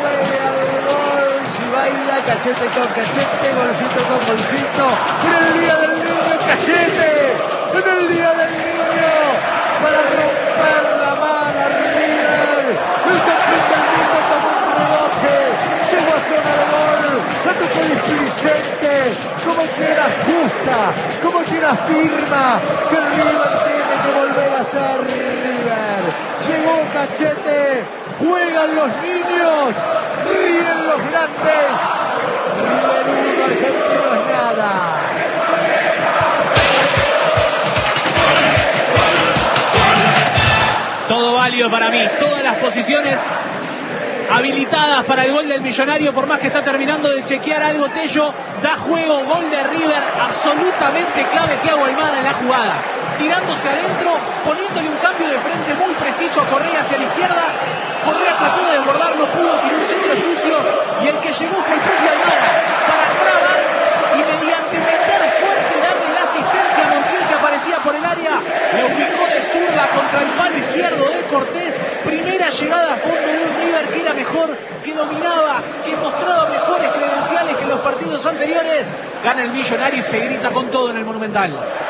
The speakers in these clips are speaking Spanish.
juegue al gol. Si baila cachete con cachete, golcito con golcito. En el día del niño, cachete. En el día del niño, para romper la mano a River. El campeón del mundo tomó un rebote. Llegó a zona de gol. La tocó displicente. Como quiera justa. Como quiera firma. Que River tiene que volver a ser River. Llegó Cachete. Juegan los niños. Ríen los grandes. River 1, Argentinos nada. Todo válido para mí, todas las posiciones habilitadas para el gol del Millonario, por más que está terminando de chequear algo Tello, da juego, gol de River, absolutamente clave Thiago Almada en la jugada, tirándose adentro, poniéndole un cambio de frente muy preciso a Correa hacia la izquierda. Correa trató de desbordar, no pudo, tiró un centro sucio y el que llegó fue el propio Almada para trabar y mediante meter fuerte darle la asistencia a Montiel, que aparecía por el área, lo ubicó de zurda contra el palo izquierdo de Cortés. Primera llegada a fondo de un River que era mejor, que dominaba, que mostraba mejores credenciales que en los partidos anteriores. Gana el Millonario y se grita con todo en el Monumental.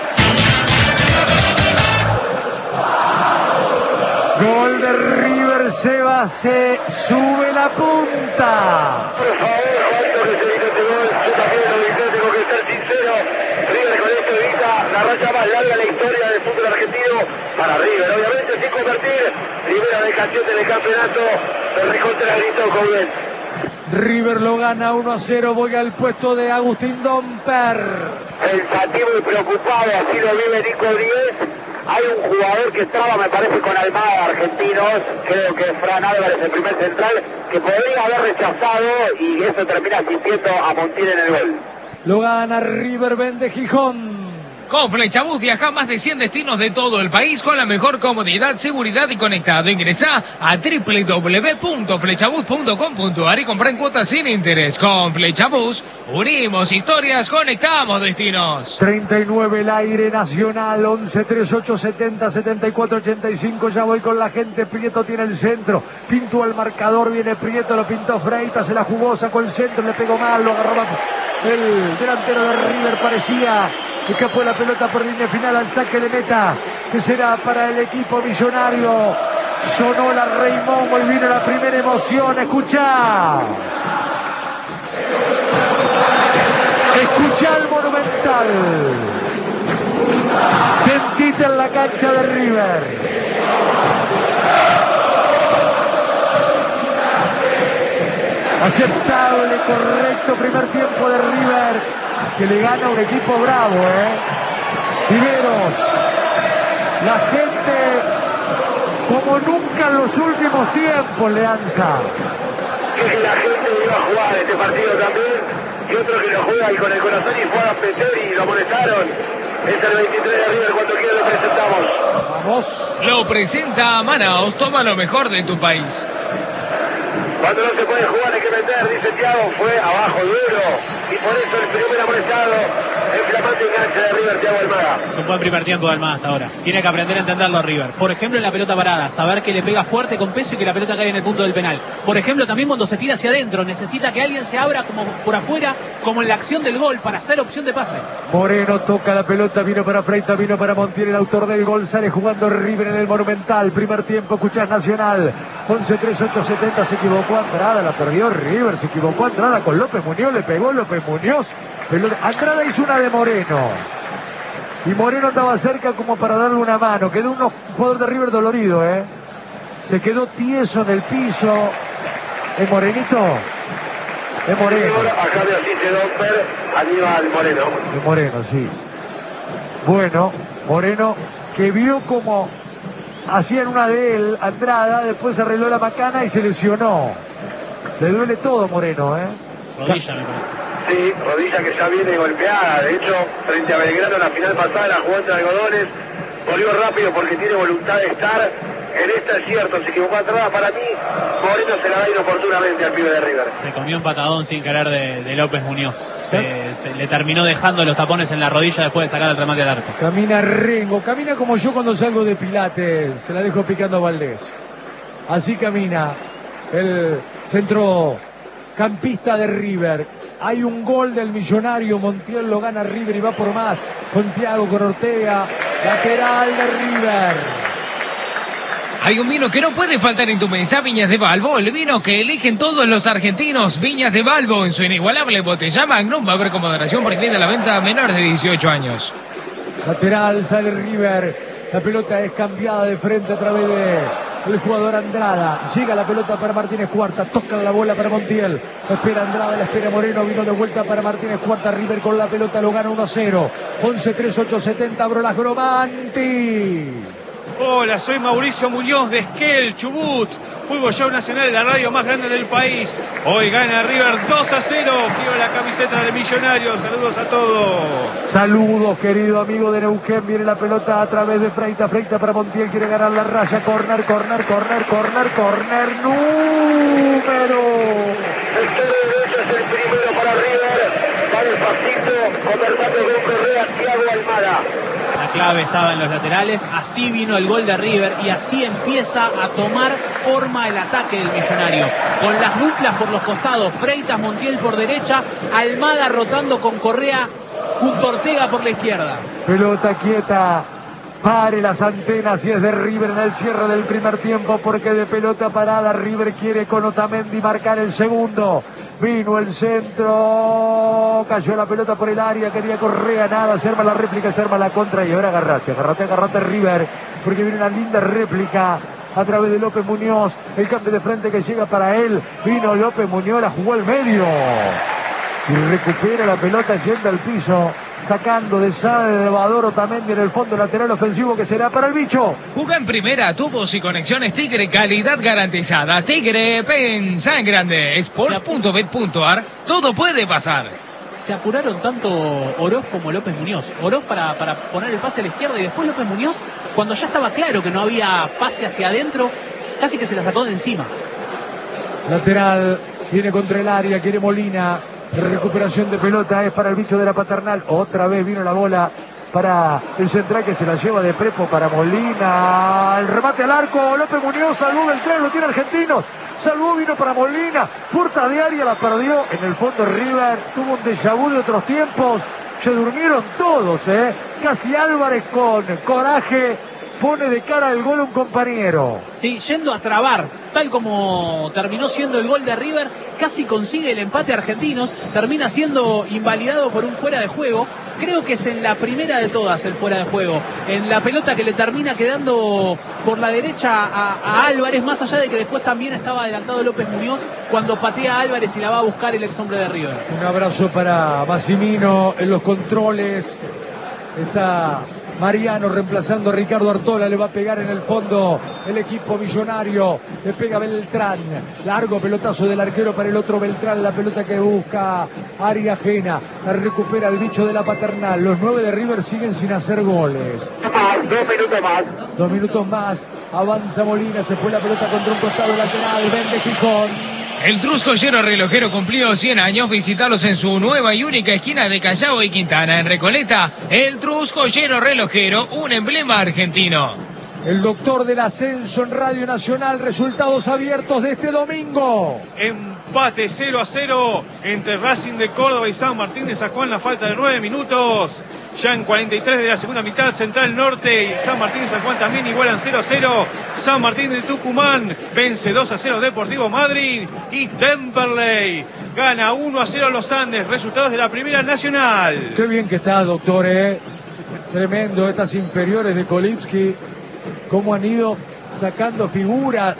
Gol de River, Seba, se sube la punta. Por favor, cuánto que se grita este gol, yo también lo grité, tengo que ser sincero. River con esto grita la racha más larga de la historia del fútbol argentino para River, obviamente sin convertir. Primera de Cachete en el campeonato, el recontra gritó con bien. River lo gana 1-0, voy al puesto de Agustín Domper. Pensativo y preocupado, así lo vive Nico Díez. Hay un jugador que estaba, me parece, con Almada, argentinos, creo que es Fran Álvarez, el primer central, que podría haber rechazado y eso termina asistiendo a Montiel en el gol. Lo gana River, vende Gijón. Con Flechabús viaja a más de 100 destinos de todo el país con la mejor comodidad, seguridad y conectado. Ingresá a www.flechabús.com.ar y compra en cuotas sin interés. Con Flechabús unimos historias, conectamos destinos. 39 el aire nacional, 11-38-70-74-85. Ya voy con la gente. Prieto tiene el centro. Pintó al marcador, viene Prieto, lo pintó Freitas, se la jugó, sacó el centro, le pegó mal, lo agarró el delantero de River, parecía. Escapó la pelota por línea final al saque de meta, que será para el equipo millonario. Sonó la Rey Momo y vino la primera emoción. Escuchá. Escuchá el Monumental. Sentite en la cancha de River. Aceptable, correcto primer tiempo de River, que le gana un equipo bravo, Riveros, la gente como nunca en los últimos tiempos, Leanza. Que la gente iba a jugar este partido también, y otro que lo juega y con el corazón y fue a meter y lo amonestaron. Es el 23 de River, cuando quiera lo presentamos. Vamos. Lo presenta Manaos, toma lo mejor de tu país. Cuando no se puede jugar hay que meter, dice Thiago, fue abajo duro. Y por eso el primer amonestado, el flamante enganche de River, Thiago Almada. Es un buen primer tiempo de Almada hasta ahora. Tiene que aprender a entenderlo a River. Por ejemplo, en la pelota parada, saber que le pega fuerte con peso y que la pelota cae en el punto del penal. Por ejemplo, también cuando se tira hacia adentro, necesita que alguien se abra como por afuera, como en la acción del gol, para hacer opción de pase. Moreno toca la pelota, vino para Freitas, vino para Montiel, el autor del gol, sale jugando River en el Monumental. Primer tiempo, escuchás Nacional. 11-38-70, se equivocó Andrada, la perdió River, se equivocó Andrada con López Muñoz, le pegó López Muñoz. Andrada hizo una de Moreno. Y Moreno estaba cerca como para darle una mano. Quedó un jugador de River dolorido, Se quedó tieso en el piso. ¿Es Morenito? Es Moreno. Acá de Asís Domper, Aníbal Moreno. Es Moreno, sí. Bueno, Moreno que vio como hacían una de él, Andrada, después arregló la macana y se lesionó. Le duele todo Moreno, Rodilla, me parece. Sí, rodilla que ya viene golpeada. De hecho, frente a Belgrano, la final pasada, la jugó entre algodones. Volvió rápido porque tiene voluntad de estar. En esta es cierto, se equivocó atrás. Para mí, Moreno se la da inoportunamente al pibe de River. Se comió un patadón sin querer de López Muñoz. Se le terminó dejando los tapones en la rodilla después de sacar el remate al arco. Camina Rengo, camina como yo cuando salgo de Pilates. Se la dejo picando a Valdés. Así camina el centrocampista de River. Hay un gol del Millonario, Montiel lo gana River y va por más con Thiago, con Ortega, lateral de River. Hay un vino que no puede faltar en tu mesa, Viñas de Balbo, el vino que eligen todos los argentinos. Viñas de Balbo, en su inigualable botella Magnum, va a haber con moderación prohibida la venta a menores de 18 años. Lateral, sale River, la pelota es cambiada de frente a través del jugador Andrada. Llega la pelota para Martínez Cuarta, toca la bola para Montiel. Espera Andrada, la espera Moreno, vino de vuelta para Martínez Cuarta. River con la pelota lo gana 1-0. 11-3-8-70, Brolas Gromanti. Hola, soy Mauricio Muñoz de Esquel, Chubut. Fútbol Show Nacional, la radio más grande del país. Hoy gana River 2-0. Quiero la camiseta del Millonario. Saludos a todos. Saludos, querido amigo de Neuquén. Viene la pelota a través de Freita. Freita para Montiel. Quiere ganar la raya. Corner. Número. El cero derecho es el primero para River. Va despacito, conversando con Correa, Thiago Almada. La clave estaba en los laterales, así vino el gol de River y así empieza a tomar forma el ataque del Millonario. Con las duplas por los costados, Freitas, Montiel por derecha, Almada rotando con Correa junto a Ortega por la izquierda. Pelota quieta. Pare las antenas y es de River en el cierre del primer tiempo, porque de pelota parada River quiere con Otamendi marcar el segundo. Vino el centro, cayó la pelota por el área, quería Correa, nada, se arma la réplica, se arma la contra y ahora agarrate River, porque viene una linda réplica a través de López Muñoz, el cambio de frente que llega para él, vino López Muñoz, la jugó al medio y recupera la pelota yendo al piso, sacando de Salvador Otamendi en el fondo lateral ofensivo que será para el bicho. Juega en primera, tubos y conexiones Tigre, calidad garantizada. Tigre, pensa en grande. Sports.bet.ar, todo puede pasar. Se apuraron tanto Oroz como López Muñoz. Oroz para poner el pase a la izquierda y después López Muñoz, cuando ya estaba claro que no había pase hacia adentro, casi que se la sacó de encima. Lateral, viene contra el área, quiere Molina. Recuperación de pelota es para el bicho de la Paternal. Otra vez vino la bola para el central que se la lleva de Prepo para Molina. El remate al arco. López Muñoz salvó Beltrán, lo tiene Argentinos. Salvó, vino para Molina. Puerta de área la perdió. En el fondo River tuvo un déjà vu de otros tiempos. Se durmieron todos, Casi Álvarez con coraje pone de cara al gol a un compañero. Sí, yendo a trabar, tal como terminó siendo el gol de River, casi consigue el empate Argentinos, termina siendo invalidado por un fuera de juego. Creo que es en la primera de todas el fuera de juego, en la pelota que le termina quedando por la derecha a Álvarez, más allá de que después también estaba adelantado López Muñoz cuando patea a Álvarez y la va a buscar el ex hombre de River. Un abrazo para Massimino en los controles. Está Mariano reemplazando a Ricardo Artola, le va a pegar en el fondo el equipo Millonario, le pega Beltrán, largo pelotazo del arquero para el otro Beltrán, la pelota que busca área ajena, la recupera el bicho de la Paternal. Los 9 de River siguen sin hacer goles. 2 minutos más. 2 minutos más, avanza Molina, se fue la pelota contra un costado lateral, vende Gijón. El Truscollero Relojero cumplió 100 años. Visitalos en su nueva y única esquina de Callao y Quintana, en Recoleta. El Truscollero Relojero, un emblema argentino. El doctor del ascenso en Radio Nacional, resultados abiertos de este domingo. Empate 0-0 entre Racing de Córdoba y San Martín de San Juan, la falta de 9 minutos. Ya en 43 de la segunda mitad, Central Norte y San Martín y San Juan también igualan 0-0. San Martín de Tucumán vence 2-0 Deportivo Madrid y Temperley gana 1-0 Los Andes. Resultados de la Primera Nacional. Qué bien que está, doctor, Tremendo estas inferiores de Kolipski. Cómo han ido sacando figura.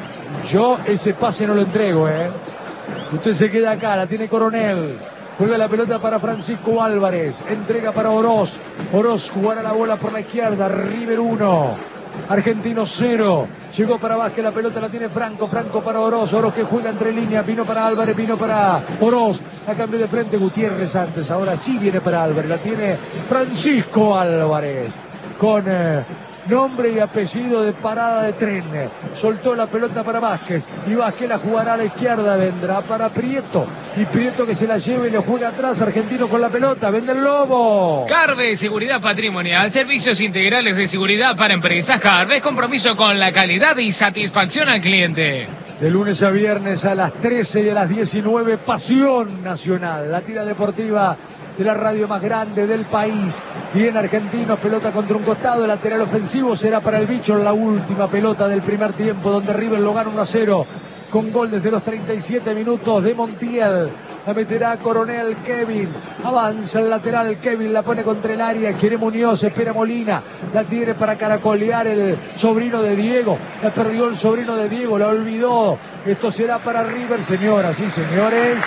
Yo ese pase no lo entrego, Usted se queda acá, la tiene Coronel. Juega la pelota para Francisco Álvarez. Entrega para Oroz. Oroz jugará la bola por la izquierda. River 1. Argentino 0. Llegó para Vázquez. La pelota la tiene Franco. Franco para Oroz. Oroz que juega entre líneas. Vino para Álvarez. Vino para Oroz. A cambio de frente Gutiérrez antes. Ahora sí viene para Álvarez. La tiene Francisco Álvarez. Con nombre y apellido de parada de tren. Soltó la pelota para Vázquez. Y Vázquez la jugará a la izquierda. Vendrá para Prieto. Y Prieto que se la lleva y le juega atrás. Argentino con la pelota. Vende el Lobo. Carve Seguridad Patrimonial. Servicios integrales de seguridad para empresas. Carve, compromiso con la calidad y satisfacción al cliente. De lunes a viernes a las 13 y a las 19, Pasión Nacional, la tira deportiva de la radio más grande del país. Bien Argentinos, pelota contra un costado, el lateral ofensivo será para el Bicho en la última pelota del primer tiempo, donde River lo gana 1-0 con gol desde los 37 minutos de Montiel. La meterá Coronel Kevin, avanza el lateral Kevin, la pone contra el área, quiere Muñoz, espera Molina, la tiene para caracolear el sobrino de Diego, la perdió el sobrino de Diego, la olvidó. Esto será para River, señoras y señores.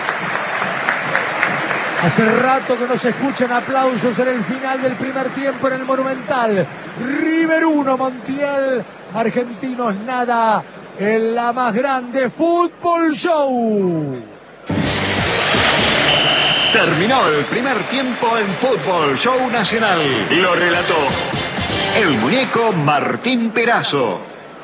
Hace rato que no se escuchan aplausos en el final del primer tiempo en el Monumental. River 1, Montiel, Argentinos nada, en la más grande Fútbol Show. Terminó el primer tiempo en Fútbol Show Nacional. Lo relató el muñeco Martín Perazo.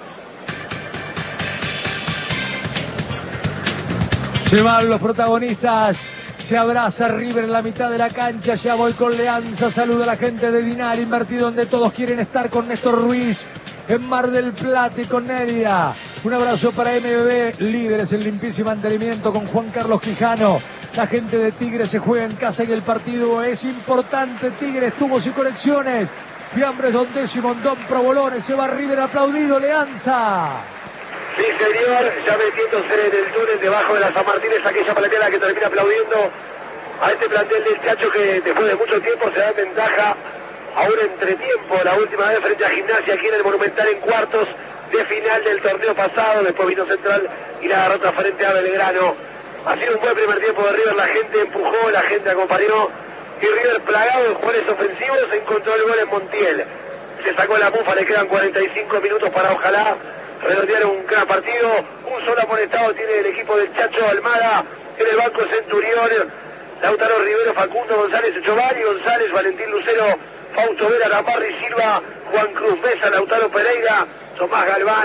Se van los protagonistas. Se abraza River en la mitad de la cancha. Ya voy con Leanza. Saluda a la gente de Dinar, invertido donde todos quieren estar, con Néstor Ruiz en Mar del Plata y con Neria. Un abrazo para MBB, líderes en limpieza y mantenimiento, con Juan Carlos Quijano. La gente de Tigre se juega en casa y el partido es importante. Tigres, tubos y conexiones. Fiambres, Don Décimo, Don Provolones. Se va River aplaudido. Leanza. Sí, señor, ya metiéndose en el túnel debajo de la San Martín, es aquella paletera que termina aplaudiendo a este plantel del Chacho, que después de mucho tiempo se da en ventaja a un entretiempo, la última vez frente a Gimnasia aquí en el Monumental en cuartos de final del torneo pasado. Después vino Central y la derrota frente a Belgrano. Ha sido un buen primer tiempo de River, la gente empujó, la gente acompañó y River, plagado de jugadores ofensivos, encontró el gol en Montiel. Se sacó la mufa, le quedan 45 minutos para ojalá redondear un gran partido. Un solo amonestado tiene el equipo del Chacho Almada en el banco Centurión, Lautaro Rivero, Facundo González, Giovanni González, Valentín Lucero, Fausto Vera, Gamarri Silva, Juan Cruz Mesa, Lautaro Pereira, Tomás Galván.